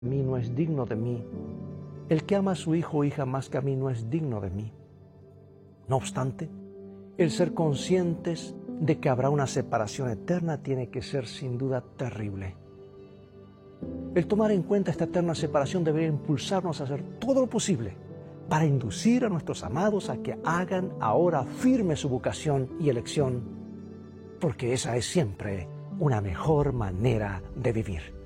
mí no es digno de mí. El que ama a su hijo o hija más que a mí no es digno de mí. No obstante, el ser conscientes de que habrá una separación eterna tiene que ser sin duda terrible. El tomar en cuenta esta eterna separación debería impulsarnos a hacer todo lo posible para inducir a nuestros amados a que hagan ahora firme su vocación y elección, porque esa es siempre una mejor manera de vivir.